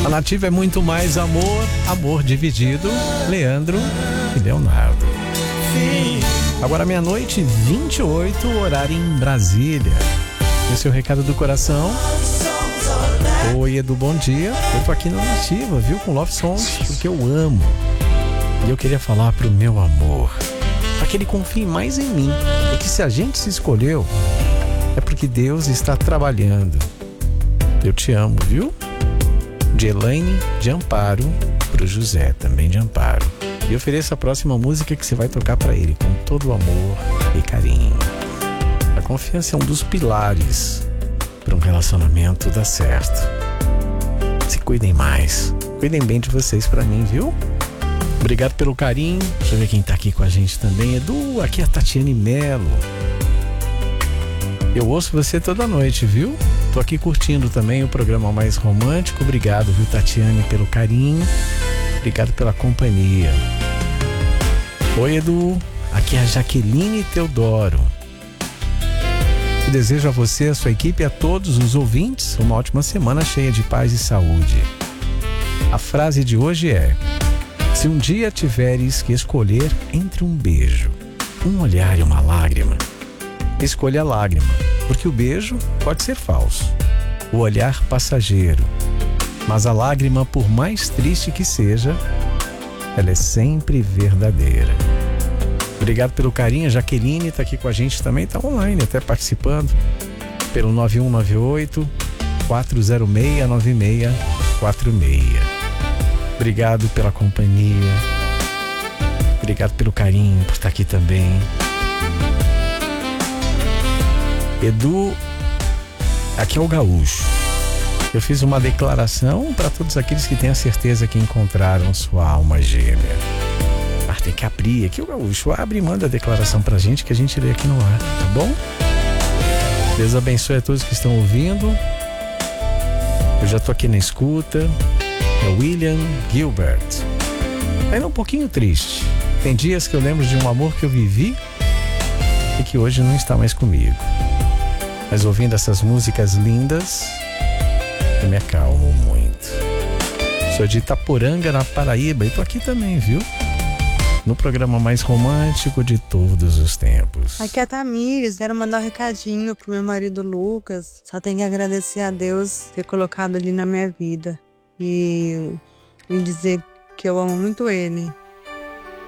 A Nativa é muito mais amor, amor dividido. Leandro e Leonardo. Agora 00:28, horário em Brasília. Esse é o recado do coração. Oi, Edu, bom dia. Eu tô aqui na Nativa, viu? Com Love Songs, porque eu amo. E eu queria falar pro meu amor, para que ele confie mais em mim. E que se a gente se escolheu, é porque Deus está trabalhando. Eu te amo, viu? De Elaine de Amparo pro José, também de Amparo. E ofereço a próxima música que você vai tocar para ele com todo o amor e carinho. A confiança é um dos pilares para um relacionamento dar certo. Se cuidem mais. Cuidem bem de vocês para mim, viu? Obrigado pelo carinho. Deixa eu ver quem tá aqui com a gente também. Edu, aqui é a Tatiane Melo. Eu ouço você toda noite, viu? Tô aqui curtindo também o programa mais romântico. Obrigado, viu, Tatiane, pelo carinho. Obrigado pela companhia. Oi, Edu. Aqui é a Jaqueline Teodoro. Eu desejo a você, a sua equipe e a todos os ouvintes uma ótima semana cheia de paz e saúde. A frase de hoje é: se um dia tiveres que escolher entre um beijo, um olhar e uma lágrima, escolha a lágrima, porque o beijo pode ser falso, o olhar passageiro, mas a lágrima, por mais triste que seja, ela é sempre verdadeira. Obrigado pelo carinho. A Jaqueline está aqui com a gente também, está online, até participando, pelo 9198-406-9646. Obrigado pela companhia. Obrigado pelo carinho, por estar aqui também. Edu, aqui é o Gaúcho. Eu fiz uma declaração para todos aqueles que têm a certeza que encontraram sua alma gêmea. Mas tem que abrir aqui o Gaúcho. Abre e manda a declaração pra gente que a gente lê aqui no ar, tá bom? Deus abençoe a todos que estão ouvindo. Eu já tô aqui na escuta. É William Gilbert. Ainda um pouquinho triste. Tem dias que eu lembro de um amor que eu vivi e que hoje não está mais comigo. Mas ouvindo essas músicas lindas, eu me acalmo muito. Sou de Itaporanga, na Paraíba, e tô aqui também, viu? No programa mais romântico de todos os tempos. Aqui é a Tamires, quero mandar um recadinho pro meu marido Lucas. Só tenho que agradecer a Deus ter colocado ele na minha vida. E dizer que eu amo muito ele.